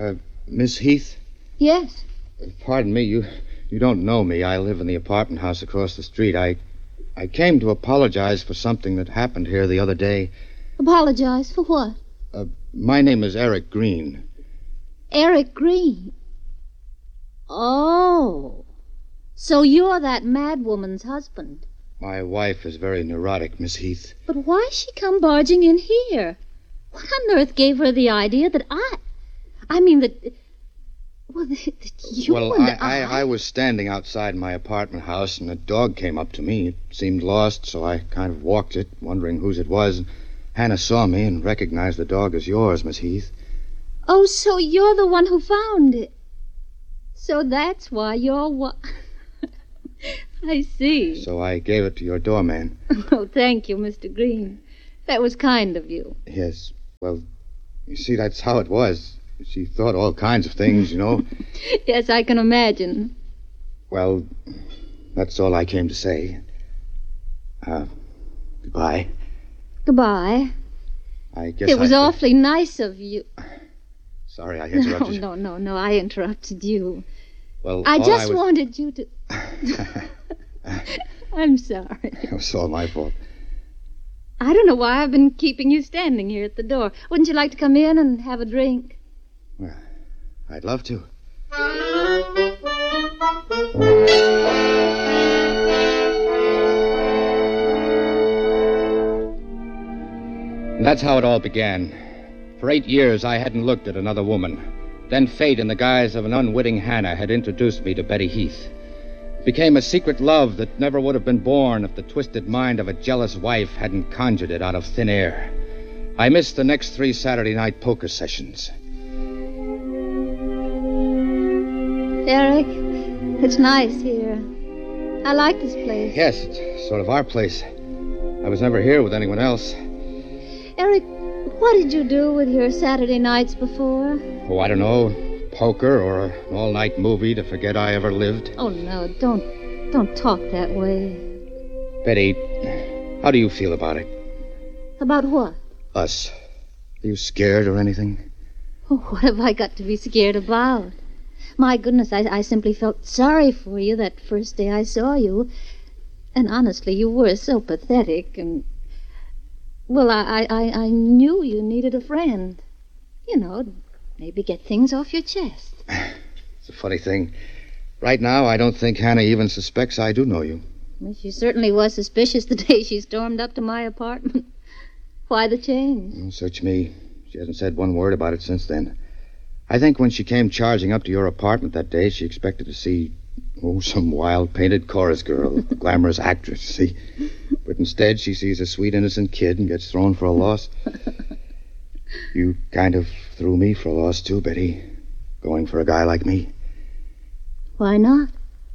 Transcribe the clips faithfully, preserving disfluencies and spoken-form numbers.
Uh, Miss Heath? Yes. Uh, pardon me, you you don't know me. I live in the apartment house across the street. I I came to apologize for something that happened here the other day. Apologize for what? Uh, my name is Eric Green. Eric Green? Oh. So you're that mad woman's husband. My wife is very neurotic, Miss Heath. But why's she come barging in here? What on earth gave her the idea that I... I mean, that... Well, that, that you well, and I, I... I was standing outside my apartment house, and a dog came up to me. It seemed lost, so I kind of walked it, wondering whose it was. Hannah saw me and recognized the dog as yours, Miss Heath. Oh, so you're the one who found it. So that's why you're what... I see. So I gave it to your doorman. Oh, thank you, Mister Green. That was kind of you. Yes. Well, you see, that's how it was. She thought all kinds of things, you know. Yes, I can imagine. Well, that's all I came to say. Uh, goodbye. Goodbye. I guess It was I... awfully nice of you. Sorry, I interrupted you. No, no, no, no, I interrupted you. Well, I all just I was... wanted you to... I'm sorry. It was all my fault. I don't know why I've been keeping you standing here at the door. Wouldn't you like to come in and have a drink? Well, I'd love to. And that's how it all began. For eight years, I hadn't looked at another woman. Then fate, in the guise of an unwitting Hannah, had introduced me to Betty Heath. It became a secret love that never would have been born if the twisted mind of a jealous wife hadn't conjured it out of thin air. I missed the next three Saturday night poker sessions. Eric, it's nice here. I like this place. Yes, it's sort of our place. I was never here with anyone else. Eric, what did you do with your Saturday nights before? Oh, I don't know. Poker or an all-night movie to forget I ever lived. Oh, no, don't, don't talk that way. Betty, how do you feel about it? About what? Us. Are you scared or anything? Oh, what have I got to be scared about? My goodness, I, I simply felt sorry for you that first day I saw you. And honestly, you were so pathetic and... Well, I, I, I knew you needed a friend. You know, maybe get things off your chest. It's a funny thing. Right now, I don't think Hannah even suspects I do know you. Well, she certainly was suspicious the day she stormed up to my apartment. Why the change? Oh, search me. She hasn't said one word about it since then. I think when she came charging up to your apartment that day, she expected to see, oh, some wild painted chorus girl, a glamorous actress, see? But instead, she sees a sweet, innocent kid and gets thrown for a loss. You kind of threw me for a loss, too, Betty. Going for a guy like me. Why not?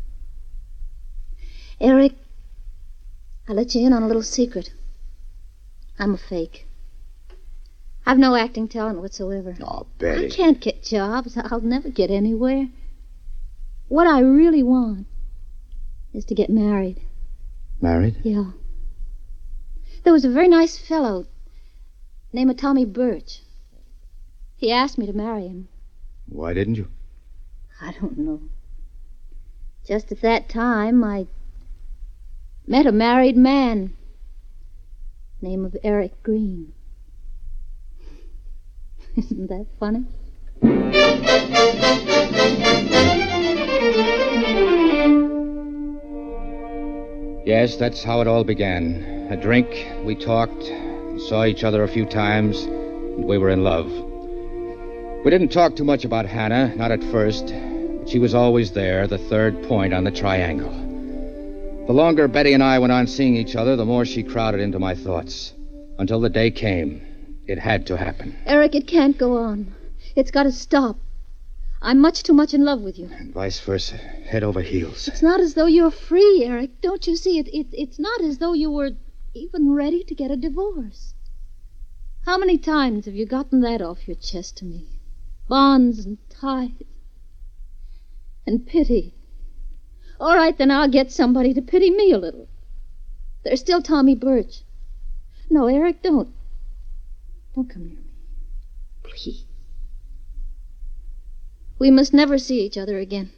Eric, I'll let you in on a little secret. I'm a fake. I've no acting talent whatsoever. Oh, Betty. I can't get jobs. I'll never get anywhere. What I really want is to get married. Married? Yeah. There was a very nice fellow named Tommy Birch. He asked me to marry him. Why didn't you? I don't know. Just at that time, I met a married man. Name of Eric Green. Isn't that funny? Yes, that's how it all began. A drink, we talked, saw each other a few times, and we were in love. We didn't talk too much about Hannah, not at first. But she was always there, the third point on the triangle. The longer Betty and I went on seeing each other, the more she crowded into my thoughts. Until the day came. It had to happen. Eric, it can't go on. It's got to stop. I'm much too much in love with you. And vice versa. Head over heels. It's not as though you're free, Eric. Don't you see? It, it, it's not as though you were even ready to get a divorce. How many times have you gotten that off your chest to me? Bonds and ties. And pity. All right, then I'll get somebody to pity me a little. There's still Tommy Birch. No, Eric, don't. Don't come near me. Please. We must never see each other again.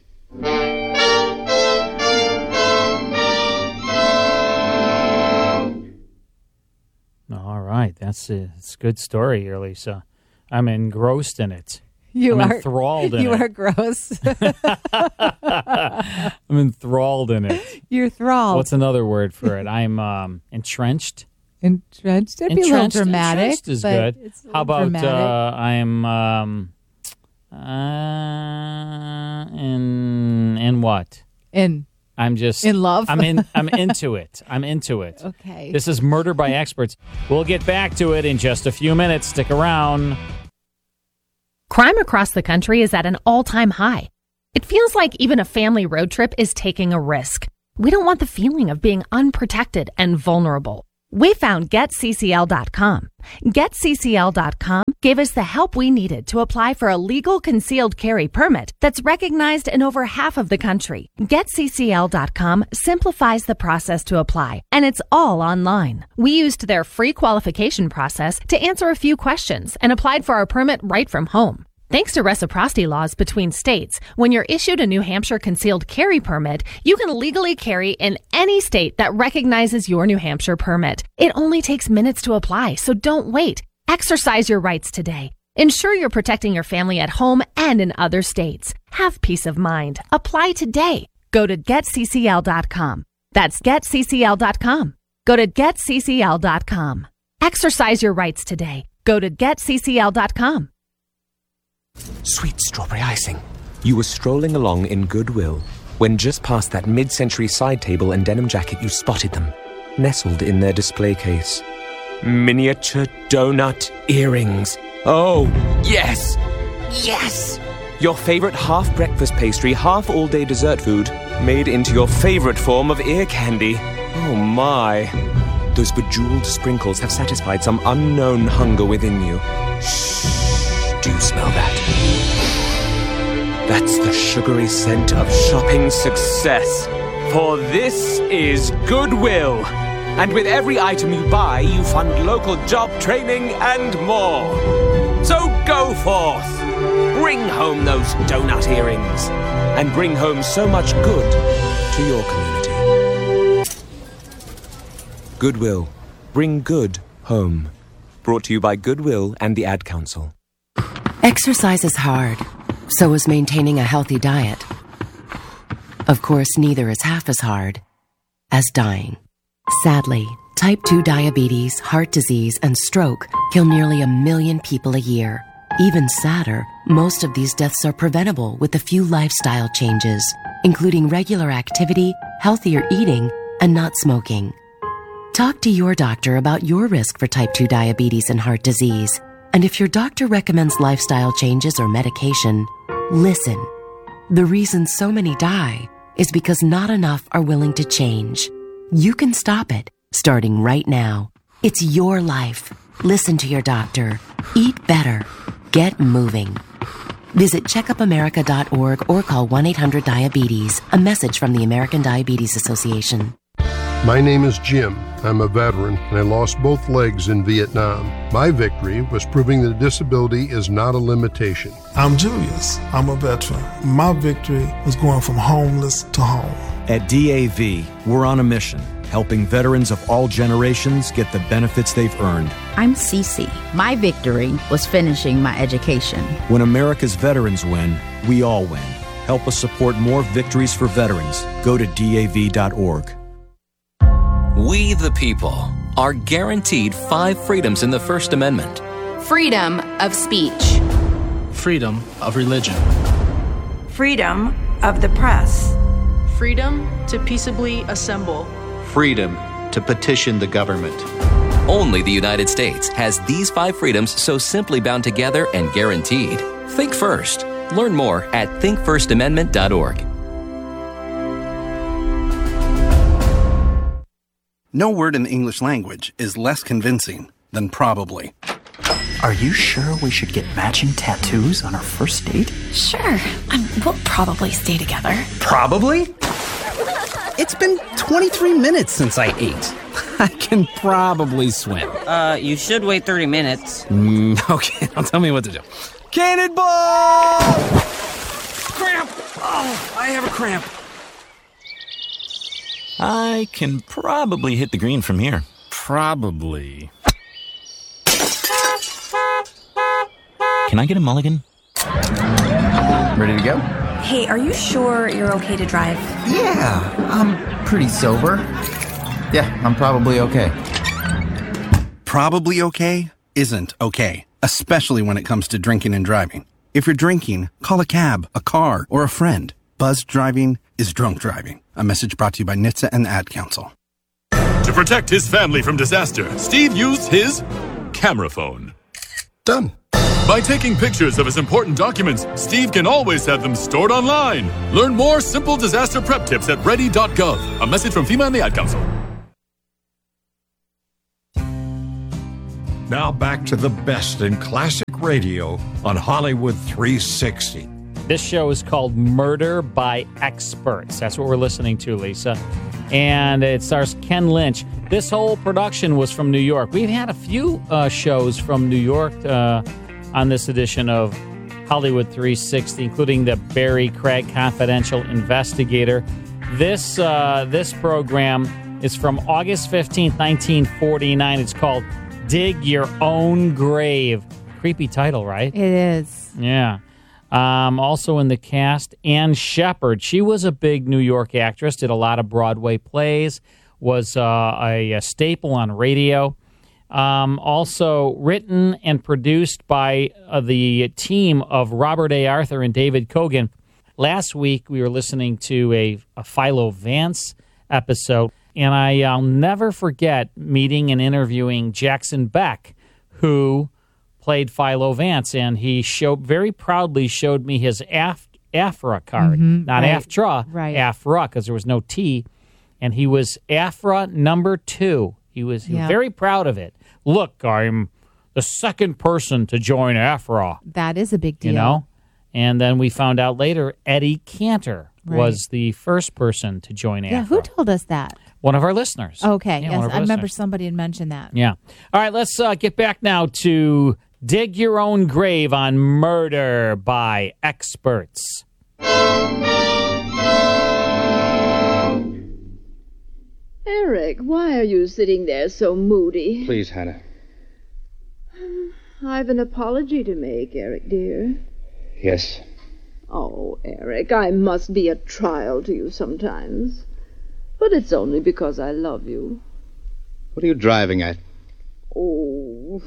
All right, that's a, it's a good story here, Lisa. I'm engrossed in it. You I'm are enthralled in you it. You are gross. I'm enthralled in it. You're thralled. What's another word for it? I'm um, entrenched. Entrenched. That'd be a little dramatic. Entrenched is but good. It's How about uh, dramatic. I'm um, uh, in in what? In I'm just in love. I'm in. I'm into it. I'm into it. Okay. This is Murder by Experts. We'll get back to it in just a few minutes. Stick around. Crime across the country is at an all-time high. It feels like even a family road trip is taking a risk. We don't want the feeling of being unprotected and vulnerable. We found Get C C L dot com. Get C C L dot com gave us the help we needed to apply for a legal concealed carry permit that's recognized in over half of the country. Get C C L dot com simplifies the process to apply, and it's all online. We used their free qualification process to answer a few questions and applied for our permit right from home. Thanks to reciprocity laws between states, when you're issued a New Hampshire concealed carry permit, you can legally carry in any state that recognizes your New Hampshire permit. It only takes minutes to apply, so don't wait. Exercise your rights today. Ensure you're protecting your family at home and in other states. Have peace of mind. Apply today. Go to Get C C L dot com. That's Get C C L dot com. Go to Get C C L dot com. Exercise your rights today. Go to Get C C L dot com. Sweet strawberry icing. You were strolling along in Goodwill when just past that mid-century side table and denim jacket you spotted them, nestled in their display case. Miniature donut earrings. Oh, yes! Yes! Your favorite half-breakfast pastry, half-all-day dessert food, made into your favorite form of ear candy. Oh my. Those bejeweled sprinkles have satisfied some unknown hunger within you. Shh. Do you smell that? That's the sugary scent of shopping success. For this is Goodwill. And with every item you buy, you fund local job training and more. So go forth. Bring home those donut earrings. And bring home so much good to your community. Goodwill. Bring good home. Brought to you by Goodwill and the Ad Council. Exercise is hard, so is maintaining a healthy diet. Of course, neither is half as hard as dying. Sadly, type two diabetes, heart disease, and stroke kill nearly a million people a year. Even sadder, most of these deaths are preventable with a few lifestyle changes, including regular activity, healthier eating, and not smoking. Talk to your doctor about your risk for type two diabetes and heart disease. And if your doctor recommends lifestyle changes or medication, listen. The reason so many die is because not enough are willing to change. You can stop it, starting right now. It's your life. Listen to your doctor. Eat better. Get moving. Visit check up america dot org or call one eight hundred diabetes. A message from the American Diabetes Association. My name is Jim. I'm a veteran, and I lost both legs in Vietnam. My victory was proving that disability is not a limitation. I'm Julius. I'm a veteran. My victory was going from homeless to home. At D A V, we're on a mission, helping veterans of all generations get the benefits they've earned. I'm Cece. My victory was finishing my education. When America's veterans win, we all win. Help us support more victories for veterans. Go to D A V dot org. We, the people, are guaranteed five freedoms in the First Amendment. Freedom of speech. Freedom of religion. Freedom of the press. Freedom to peaceably assemble. Freedom to petition the government. Only the United States has these five freedoms so simply bound together and guaranteed. Think first. Learn more at think first amendment dot org. No word in the English language is less convincing than probably. Are you sure we should get matching tattoos on our first date? Sure. Um, we'll probably stay together. Probably? It's been twenty-three minutes since I ate. I can probably swim. Uh, you should wait thirty minutes. Mm, okay, now tell me what to do. Cannonball! cramp! Oh, I have a cramp. I can probably hit the green from here. Probably. Can I get a mulligan? Ready to go? Hey, are you sure you're okay to drive? Yeah, I'm pretty sober. Yeah, I'm probably okay. Probably okay isn't okay, especially when it comes to drinking and driving. If you're drinking, call a cab, a car, or a friend. Buzzed driving is drunk driving. A message brought to you by N H T S A and the Ad Council. To protect his family from disaster, Steve used his camera phone. Done. By taking pictures of his important documents, Steve can always have them stored online. Learn more simple disaster prep tips at ready dot gov. A message from FEMA and the Ad Council. Now back to the best in classic radio on Hollywood three sixty. This show is called Murder by Experts. That's what we're listening to, Lisa. And it stars Ken Lynch. This whole production was from New York. We've had a few uh, shows from New York uh, on this edition of Hollywood three sixty, including the Barry Craig Confidential Investigator. This uh, this program is from August fifteenth, nineteen forty-nine. It's called Dig Your Own Grave. Creepy title, right? It is. Yeah. Um, also in the cast, Ann Shepard. She was a big New York actress, did a lot of Broadway plays, was uh, a, a staple on radio. Um, also written and produced by uh, the team of Robert A. Arthur and David Kogan. Last week, we were listening to a, a Philo Vance episode, and I, I'll never forget meeting and interviewing Jackson Beck, who played Philo Vance, and he showed very proudly showed me his Af, Afra card, mm-hmm, not right, Aftra, right. Afra, because there was no T, and he was Afra number two. He was, he was Yeah. very proud of it. Look, I'm the second person to join Afra. That is a big deal. You know? And then we found out later Eddie Cantor Right. was the first person to join Afra. Yeah, who told us that? One of our listeners. Okay, Yeah, yes, one of I our remember listeners. somebody had mentioned that. Yeah. All right, let's uh, get back now to Dig Your Own Grave on Murder by Experts. Eric, why are you sitting there so moody? Please, Hannah. I've an apology to make, Eric, dear. Yes. Oh, Eric, I must be a trial to you sometimes. But it's only because I love you. What are you driving at? Oh,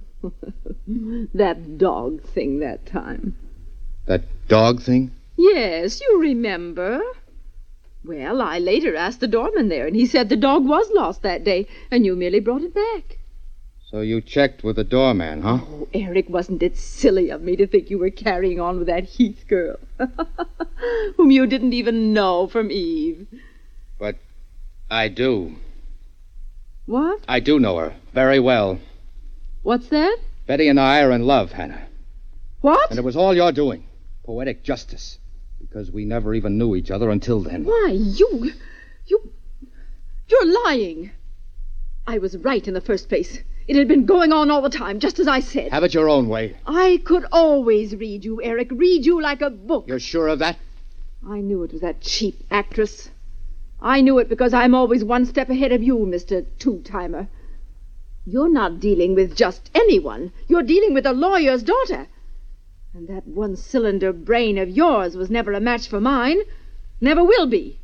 that dog thing that time. That dog thing? Yes, you remember. Well, I later asked the doorman there, and he said the dog was lost that day, and you merely brought it back. So you checked with the doorman, huh? Oh, Eric, wasn't it silly of me to think you were carrying on with that Heath girl, whom you didn't even know from Eve? But I do. What? I do know her very well. What's that? Betty and I are in love, Hannah. What? And it was all your doing. Poetic justice. Because we never even knew each other until then. Why, you... you... You're lying. I was right in the first place. It had been going on all the time, just as I said. Have it your own way. I could always read you, Eric. Read you like a book. You're sure of that? I knew it was that cheap actress. I knew it because I'm always one step ahead of you, Mister Two-Timer. You're not dealing with just anyone. You're dealing with a lawyer's daughter. And that one-cylinder brain of yours was never a match for mine. Never will be.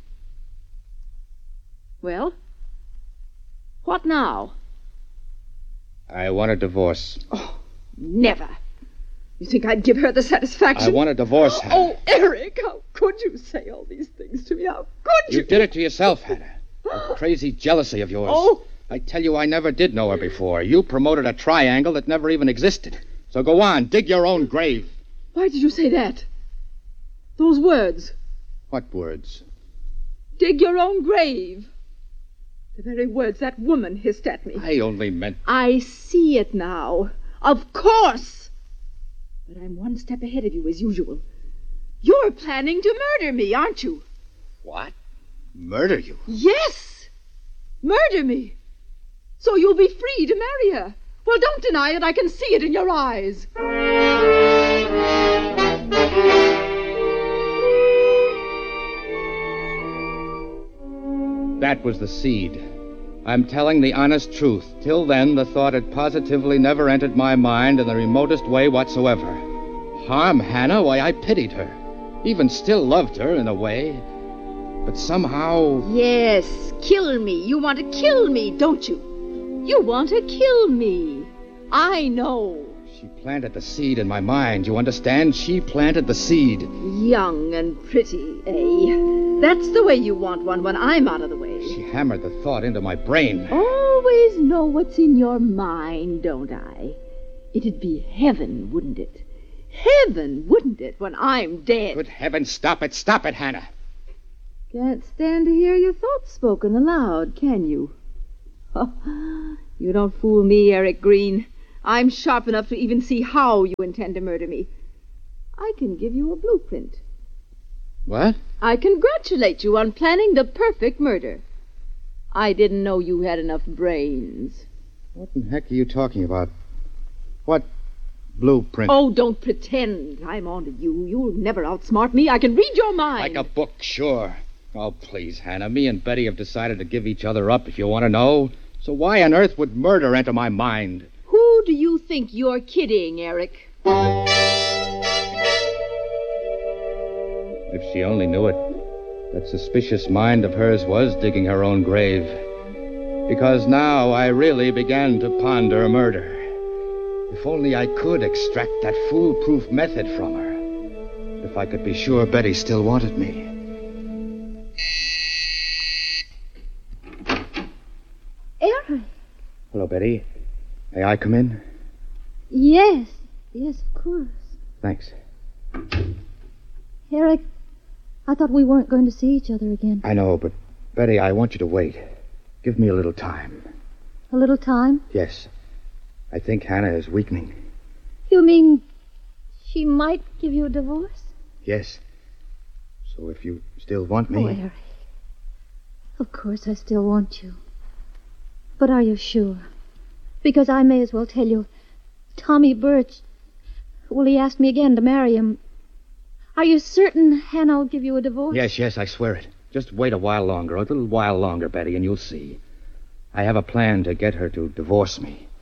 Well, what now? I want a divorce. Oh, never. You think I'd give her the satisfaction? I want a divorce, Hannah. Oh, Eric, how could you say all these things to me? How could you? You did it to yourself, Hannah. That crazy jealousy of yours. Oh. I tell you, I never did know her before. You promoted a triangle that never even existed. So go on, dig your own grave. Why did you say that? Those words. What words? Dig your own grave. The very words that woman hissed at me. I only meant... I see it now. Of course. But I'm one step ahead of you, as usual. You're planning to murder me, aren't you? What? Murder you? Yes. Murder me. So you'll be free to marry her. Well, don't deny it. I can see it in your eyes. that was the seed. I'm telling the honest truth. Till then, the thought had positively never entered my mind in the remotest way whatsoever. Harm Hannah? Why, I pitied her. Even still loved her, in a way. But somehow... Yes, kill me. You want to kill me, don't you? You want to kill me. I know. She planted the seed in my mind, you understand? She planted the seed. Young and pretty, eh? That's the way you want one when I'm out of the way. She hammered the thought into my brain. Always know what's in your mind, don't I? It'd be heaven, wouldn't it? Heaven, wouldn't it, when I'm dead? Good heavens, stop it, stop it, Hannah. Can't stand to hear your thoughts spoken aloud, can you? Oh, you don't fool me, Eric Green. I'm sharp enough to even see how you intend to murder me. I can give you a blueprint. What? I congratulate you on planning the perfect murder. I didn't know you had enough brains. What in heck are you talking about? What blueprint? Oh, don't pretend I'm on to you. You'll never outsmart me. I can read your mind. Like a book, sure. Oh, please, Hannah. Me and Betty have decided to give each other up, if you want to know. So why on earth would murder enter my mind? Who do you think you're kidding, Eric? If she only knew it, that suspicious mind of hers was digging her own grave. Because now I really began to ponder murder. If only I could extract that foolproof method from her. If I could be sure Betty still wanted me. Eric. Hello, Betty. May I come in? Yes. Yes, of course. Thanks. Eric, I thought we weren't going to see each other again. I know, but, Betty, I want you to wait. Give me a little time. A little time? Yes. I think Hannah is weakening. You mean she might give you a divorce? Yes. So if you still want me... Oh, Eric. Of course I still want you. But are you sure? Because I may as well tell you, Tommy Birch, well, he asked me again to marry him. Are you certain Hannah will give you a divorce? Yes, yes, I swear it. Just wait a while longer, a little while longer, Betty, and you'll see. I have a plan to get her to divorce me.